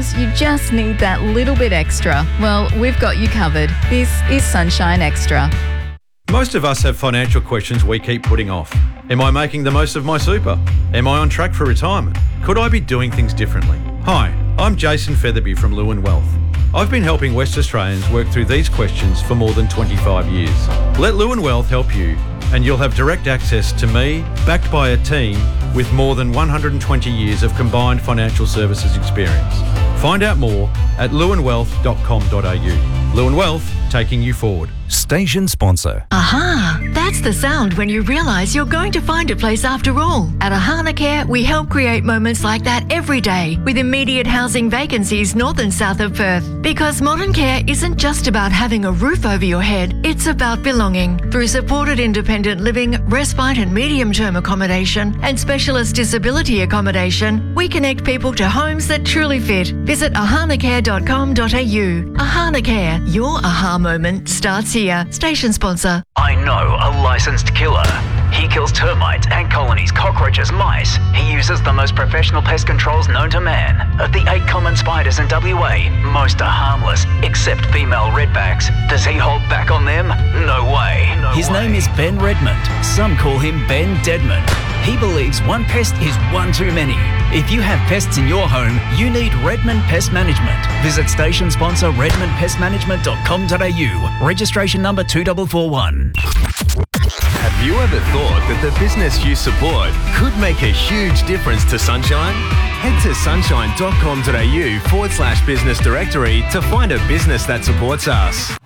Sometimes you just need that little bit extra. Well, we've got you covered. This is Sunshine Extra. Most of us have financial questions we keep putting off. Am I making the most of my super? Am I on track for retirement? Could I be doing things differently? Hi, I'm Jason Featherby from Lewin Wealth. I've been helping West Australians work through these questions for more than 25 years. Let Lewin Wealth help you, and you'll have direct access to me, backed by a team with more than 120 years of combined financial services experience. Find out more at lewinwealth.com.au. Lewin Wealth, taking you forward. Station sponsor. Aha! That's the sound when you realise you're going to find a place after all. At Ahana Care, we help create moments like that every day with immediate housing vacancies north and south of Perth. Because modern care isn't just about having a roof over your head, it's about belonging. Through supported independent living, respite and medium-term accommodation, and specialist disability accommodation, we connect people to homes that truly fit. Visit ahanacare.com.au. Ahana Care, your aha moment starts here. Station sponsor. I know a licensed killer. He kills termites, ant colonies, cockroaches, mice. He uses the most professional pest controls known to man. Of the 8 common spiders in WA, most are harmless, except female redbacks. Does he hold back on them? No way. His name is Ben Redmond. Some call him Ben Deadman. He believes one pest is one too many. If you have pests in your home, you need Redmond Pest Management. Visit station sponsor redmondpestmanagement.com.au. Registration number 2441. Have you ever thought that the business you support could make a huge difference to Sunshine? Head to sunshine.com.au/business directory to find a business that supports us.